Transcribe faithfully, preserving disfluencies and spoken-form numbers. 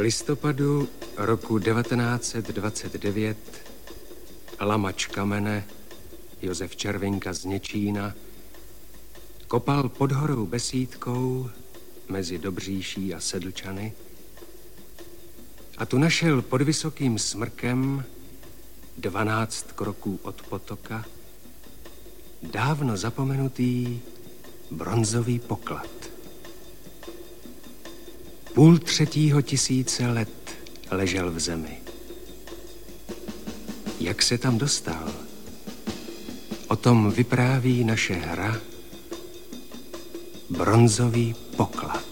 listopadu roku devatenáct set dvacet devět lamač kamene Josef Červinka z Něčína kopal pod horou Besídkou mezi Dobříší a Sedlčany a tu našel pod vysokým smrkem dvanáct kroků od potoka dávno zapomenutý bronzový poklad. Půl třetího tisíce let ležel v zemi. Jak se tam dostal? O tom vypráví naše hra Bronzový poklad.